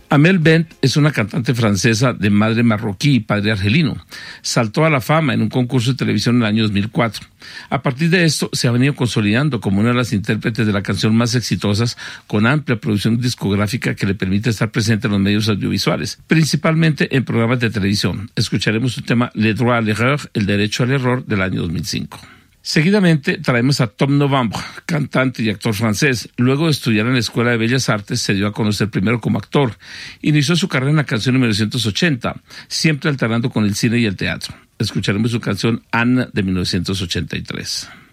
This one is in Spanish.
Amel Bent es una cantante francesa de madre marroquí y padre argelino. Saltó a la fama en un concurso de televisión en el año 2004. A partir de esto, se ha venido consolidando como una de las intérpretes de la canción más exitosas, con amplia producción discográfica que le permite estar presente en los medios audiovisuales, principalmente en programas de televisión. Escucharemos su tema Le droit à l'erreur, el derecho al error, del año 2005. Seguidamente traemos a Tom Novembre, cantante y actor francés. Luego de estudiar en la Escuela de Bellas Artes, se dio a conocer primero como actor. Inició su carrera en la canción en 1980, siempre alternando con el cine y el teatro. Escucharemos su canción Anne de 1983.